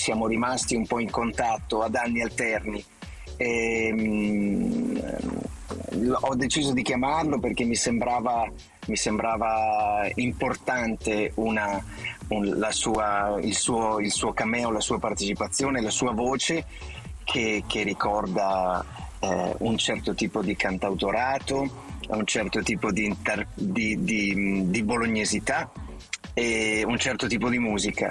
siamo rimasti un po' in contatto ad anni alterni. E, ho deciso di chiamarlo perché mi sembrava importante il suo cameo, la sua partecipazione, la sua voce che ricorda un certo tipo di cantautorato, un certo tipo di bolognesità e un certo tipo di musica.